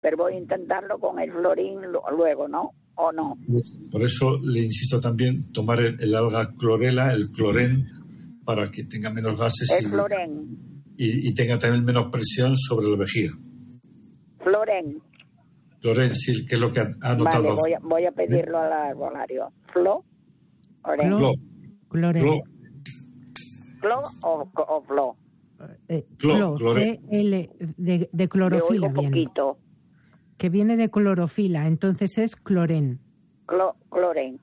pero voy a intentarlo con el florín luego, ¿no? ¿O no? Por eso le insisto también tomar el alga clorela, el clorén, para que tenga menos gases y tenga también menos presión sobre la vejiga. Florén, sí, que es lo que ha notado. Vale, voy a pedirlo al arbolario. ¿Clorén o flo? CL de clorofila viene. Poquito. Que viene de clorofila, entonces es clorén. Clorén.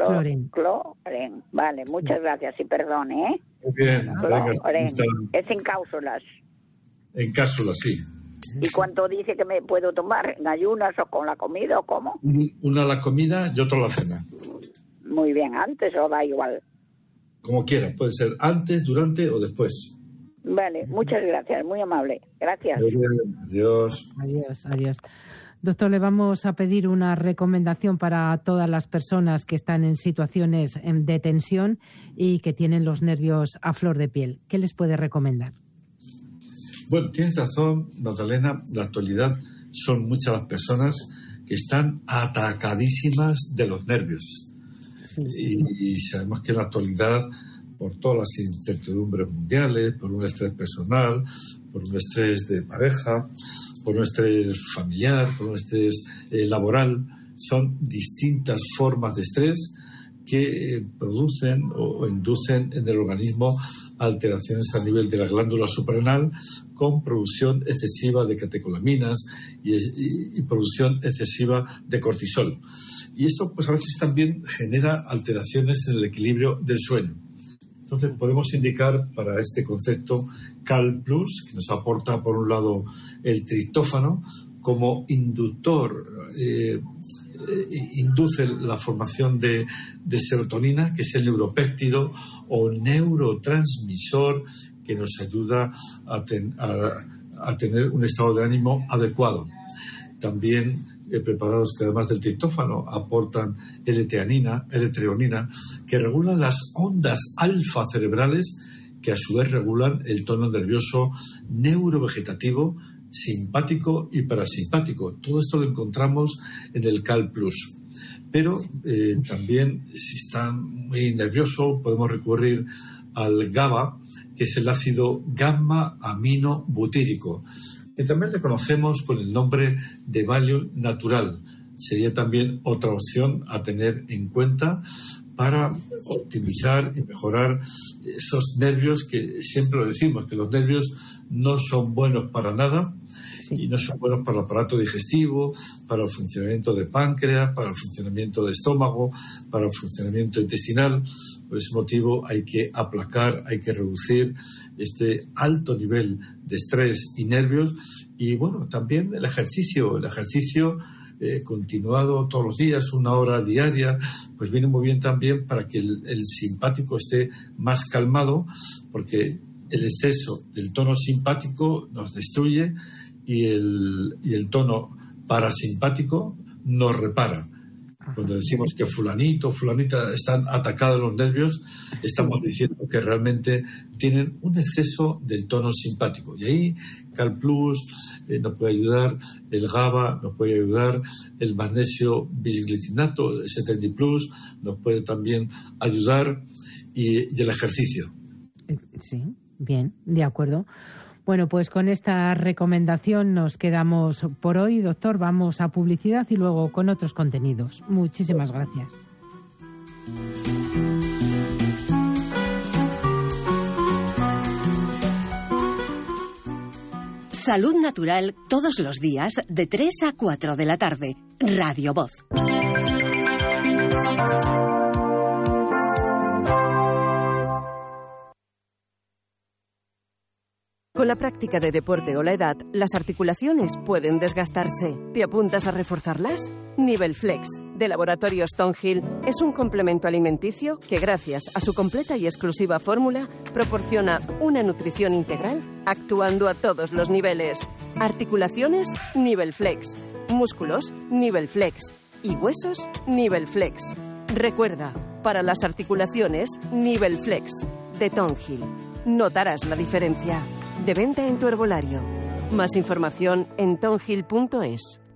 Vale, muchas gracias y perdone, ¿eh? Muy bien. Es en cápsulas. En cápsulas, sí. ¿Y cuánto dice que me puedo tomar? ¿En ayunas o con la comida o cómo? Una a la comida y otra a la cena. Muy bien, ¿antes o da igual? Como quiera, puede ser antes, durante o después. Vale, muchas gracias, muy amable. Gracias. Adiós. Adiós. Doctor, le vamos a pedir una recomendación para todas las personas que están en situaciones de tensión y que tienen los nervios a flor de piel. ¿Qué les puede recomendar? Bueno, tienes razón, Magdalena. En la actualidad son muchas las personas que están atacadísimas de los nervios. Sí. Y sabemos que en la actualidad, por todas las incertidumbres mundiales, por un estrés personal, por un estrés de pareja, por un estrés familiar, por un estrés laboral, son distintas formas de estrés que producen o inducen en el organismo alteraciones a nivel de la glándula suprarrenal con producción excesiva de catecolaminas y producción excesiva de cortisol. Y esto pues a veces también genera alteraciones en el equilibrio del sueño. Entonces podemos indicar para este concepto Cal Plus, que nos aporta por un lado el triptófano como inductor, induce la formación de serotonina, que es el neuropéptido o neurotransmisor que nos ayuda a tener un estado de ánimo adecuado. También preparados que además del triptófano aportan L-treonina, que regulan las ondas alfa cerebrales, que a su vez regulan el tono nervioso neurovegetativo, simpático y parasimpático. Todo esto lo encontramos en el Cal Plus. Pero también, si están muy nerviosos, podemos recurrir al GABA, que es el ácido gamma-aminobutírico, que también le conocemos con el nombre de Valium natural. Sería también otra opción a tener en cuenta para optimizar y mejorar esos nervios que siempre lo decimos, que los nervios no son buenos para nada. Sí. Y no son buenos para el aparato digestivo, para el funcionamiento de páncreas, para el funcionamiento de estómago, para el funcionamiento intestinal. Por ese motivo hay que aplacar, hay que reducir este alto nivel de estrés y nervios. Y bueno, también el ejercicio continuado todos los días, 1 hora diaria, pues viene muy bien también para que el simpático esté más calmado, porque el exceso del tono simpático nos destruye y el tono parasimpático nos repara. Cuando decimos que fulanito o fulanita están atacados los nervios, estamos diciendo que realmente tienen un exceso del tono simpático. Y ahí Cal Plus nos puede ayudar, el GABA nos puede ayudar, el magnesio bisglicinato, el 70 Plus nos puede también ayudar y el ejercicio. Sí, bien, de acuerdo. Bueno, pues con esta recomendación nos quedamos por hoy, doctor. Vamos a publicidad y luego con otros contenidos. Muchísimas gracias. Salud Natural todos los días de 3 a 4 de la tarde. Radio Voz. Con la práctica de deporte o la edad, las articulaciones pueden desgastarse. ¿Te apuntas a reforzarlas? Nivel Flex, de Laboratorio Stonehill, es un complemento alimenticio que, gracias a su completa y exclusiva fórmula, proporciona una nutrición integral actuando a todos los niveles. Articulaciones, Nivel Flex. Músculos, Nivel Flex. Y huesos, Nivel Flex. Recuerda, para las articulaciones, Nivel Flex, de Stonehill. Notarás la diferencia. De venta en tu herbolario. Más información en tonhill.es.